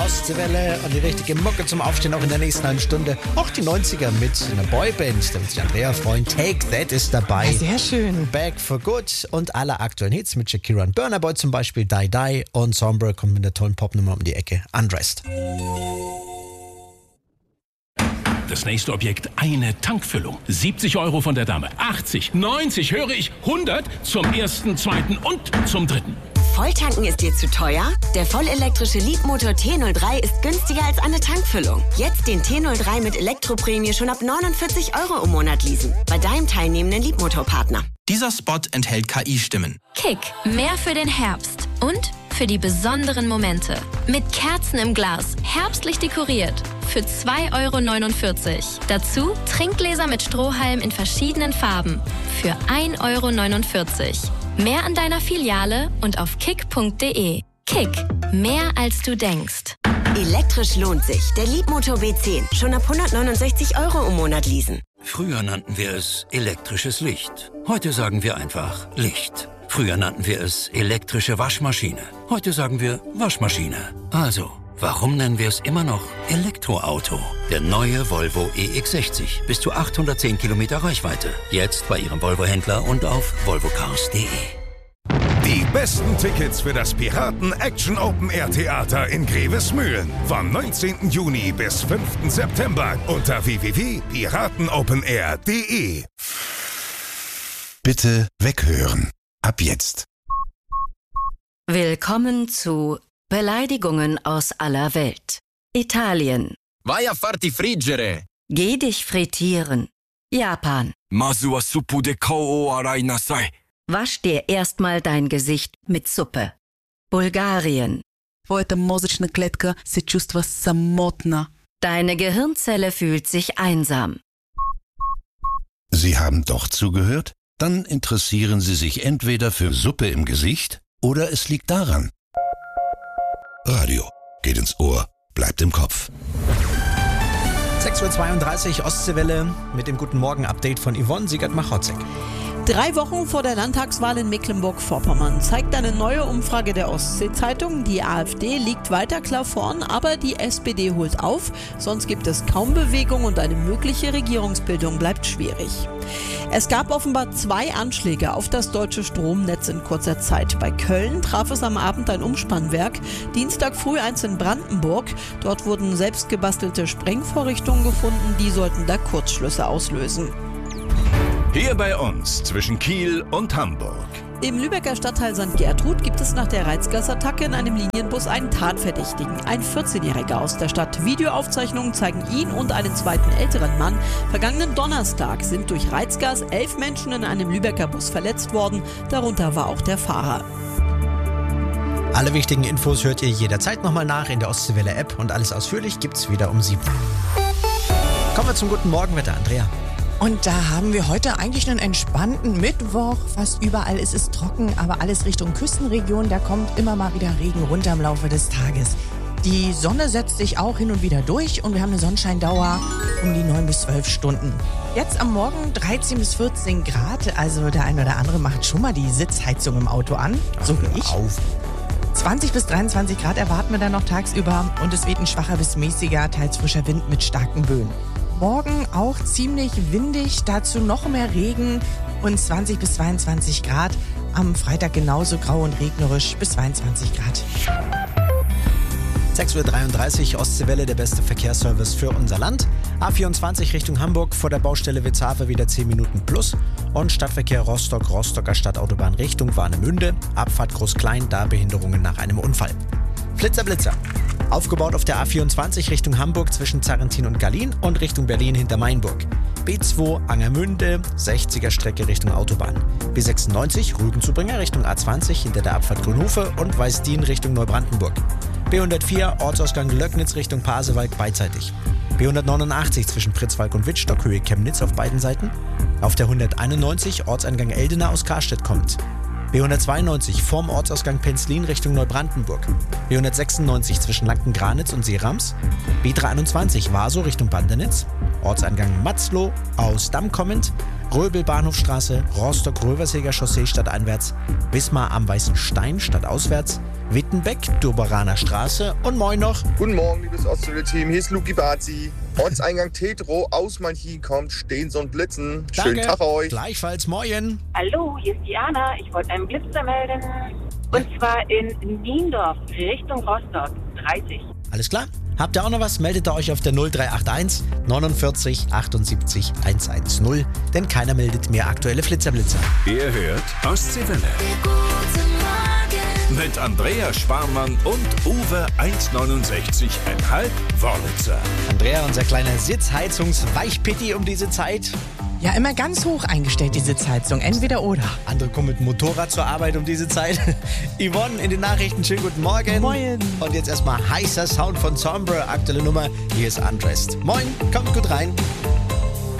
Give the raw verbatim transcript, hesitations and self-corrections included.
Ostseewelle und die richtige Mucke zum Aufstehen auch in der nächsten halben Stunde. Auch die neunziger mit einer Boyband, da wird sich Andrea freuen. Take That ist dabei. Ja, sehr schön. Back for Good und alle aktuellen Hits mit Shakira und Burna Boy zum Beispiel. Die Die und Sombra kommt mit einer tollen Popnummer um die Ecke. Undressed. Das nächste Objekt, eine Tankfüllung. siebzig Euro von der Dame. achtzig, neunzig, höre ich, hundert zum ersten, zweiten und zum dritten. Volltanken ist dir zu teuer? Der vollelektrische Leapmotor T null drei ist günstiger als eine Tankfüllung. Jetzt den T null drei mit Elektroprämie schon ab neunundvierzig Euro im Monat leasen. Bei deinem teilnehmenden Leapmotor-Partner. Dieser Spot enthält K I-Stimmen. Kick, mehr für den Herbst und für die besonderen Momente. Mit Kerzen im Glas, herbstlich dekoriert. Für zwei Euro neunundvierzig. Dazu Trinkgläser mit Strohhalm in verschiedenen Farben. Für ein Euro neunundvierzig. Mehr an deiner Filiale und auf kick punkt de. Kick, mehr als du denkst. Elektrisch lohnt sich. Der Leapmotor B zehn. Schon ab hundertneunundsechzig Euro im Monat leasen. Früher nannten wir es elektrisches Licht. Heute sagen wir einfach Licht. Früher nannten wir es elektrische Waschmaschine. Heute sagen wir Waschmaschine. Also, warum nennen wir es immer noch Elektroauto? Der neue Volvo E X sechzig. Bis zu achthundertzehn Kilometer Reichweite. Jetzt bei Ihrem Volvo-Händler und auf volvocars punkt de. Die besten Tickets für das Piraten Action Open Air Theater in Grevesmühlen. Vom neunzehnten Juni bis fünften September unter w w w punkt piratenopenair punkt de. Bitte weghören. Ab jetzt. Willkommen zu Beleidigungen aus aller Welt. Italien. Vai a farti friggere. Geh dich frittieren. Japan. Mazu wa suppu de kao o arai nasai. Wasch dir erstmal dein Gesicht mit Suppe. Bulgarien. Твоята мозъчна клетка се чувства самотна. Deine Gehirnzelle fühlt sich einsam. Sie haben doch zugehört? Dann interessieren Sie sich entweder für Suppe im Gesicht oder es liegt daran. Radio geht ins Ohr, bleibt im Kopf. sechs Uhr zweiunddreißig Ostseewelle mit dem Guten Morgen-Update von Yvonne Siegert-Machotzek. Drei Wochen vor der Landtagswahl in Mecklenburg-Vorpommern zeigt eine neue Umfrage der Ostsee-Zeitung, die AfD liegt weiter klar vorn, aber die S P D holt auf, sonst gibt es kaum Bewegung und eine mögliche Regierungsbildung bleibt schwierig. Es gab offenbar zwei Anschläge auf das deutsche Stromnetz in kurzer Zeit. Bei Köln traf es am Abend ein Umspannwerk, Dienstag früh eins in Brandenburg. Dort wurden selbstgebastelte Sprengvorrichtungen gefunden, die sollten da Kurzschlüsse auslösen. Hier bei uns zwischen Kiel und Hamburg. Im Lübecker Stadtteil Sankt Gertrud gibt es nach der Reizgasattacke in einem Linienbus einen Tatverdächtigen, ein vierzehnjähriger aus der Stadt. Videoaufzeichnungen zeigen ihn und einen zweiten älteren Mann. Vergangenen Donnerstag sind durch Reizgas elf Menschen in einem Lübecker Bus verletzt worden, darunter war auch der Fahrer. Alle wichtigen Infos hört ihr jederzeit nochmal nach in der Ostseewelle-App und alles ausführlich gibt's wieder um sieben. Kommen wir zum guten Morgenwetter, Andrea. Und da haben wir heute eigentlich einen entspannten Mittwoch. Fast überall ist es trocken, aber alles Richtung Küstenregion. Da kommt immer mal wieder Regen runter im Laufe des Tages. Die Sonne setzt sich auch hin und wieder durch und wir haben eine Sonnenscheindauer um die neun bis zwölf Stunden. Jetzt am Morgen dreizehn bis vierzehn Grad. Also der eine oder andere macht schon mal die Sitzheizung im Auto an. So wie ich. Auf. zwanzig bis dreiundzwanzig Grad erwarten wir dann noch tagsüber und es weht ein schwacher bis mäßiger, teils frischer Wind mit starken Böen. Morgen auch ziemlich windig, dazu noch mehr Regen und zwanzig bis zweiundzwanzig Grad. Am Freitag genauso grau und regnerisch bis zweiundzwanzig Grad. sechs Uhr dreiunddreißig Ostseewelle, der beste Verkehrsservice für unser Land. A vierundzwanzig Richtung Hamburg, vor der Baustelle Witzhafe wieder zehn Minuten plus. Und Stadtverkehr Rostock, Rostocker Stadtautobahn Richtung Warnemünde. Abfahrt Groß-Klein, da Behinderungen nach einem Unfall. Flitzer, Blitzer. Aufgebaut auf der A vierundzwanzig Richtung Hamburg zwischen Zarrentin und Gallien und Richtung Berlin hinter Mainburg. B zwei Angermünde, sechziger Strecke Richtung Autobahn. B sechsundneunzig Rügenzubringer Richtung A zwanzig hinter der Abfahrt Grünhofe und Weißdien Richtung Neubrandenburg. B hundertvier Ortsausgang Löcknitz Richtung Pasewalk beidseitig. B hundertneunundachtzig zwischen Pritzwalk und Wittstock Höhe Chemnitz auf beiden Seiten. Auf der hunderteinundneunzig Ortseingang Eldena aus Karstedt kommt. B hundertzweiundneunzig vorm Ortsausgang Penzlin Richtung Neubrandenburg. B hundertsechsundneunzig zwischen Lanken-Granitz und Seerams. B dreiundzwanzig Vaso Richtung Bandernitz. Ortseingang Matzloh aus Damm kommend. Röbel Bahnhofstraße, Rostock-Röversäger Chaussee stadteinwärts, Wismar am Weißen Stein stadtauswärts, Wittenbeck, Durberaner Straße und moin noch. Guten Morgen, liebes Ostwelle-Team, hier ist Luki Bazi. Ortseingang Tetro, aus Manchin kommt, stehen so ein Blitzen. Schönen Danke. Tag euch. Gleichfalls, moin. Hallo, hier ist Diana. Ich wollte einen Blitzer melden. Und zwar in Niendorf, Richtung Rostock, dreißig. Alles klar? Habt ihr auch noch was? Meldet ihr euch auf der null drei acht eins neunundvierzig achtundsiebzig hundertzehn, denn keiner meldet mehr aktuelle Flitzerblitzer. Ihr hört Ostseewelle. Mit Andrea Sparmann und Uwe eins neunundsechzig Komma fünf Wörlitzer. Andrea, unser kleiner Sitzheizungs-Weichpitti um diese Zeit. Ja, immer ganz hoch eingestellt, die Sitzheizung. Entweder oder. Andere kommen mit dem Motorrad zur Arbeit um diese Zeit. Yvonne in den Nachrichten, schönen guten Morgen. Moin. Und jetzt erstmal heißer Sound von Sombra, aktuelle Nummer. Hier ist Undressed. Moin, kommt gut rein.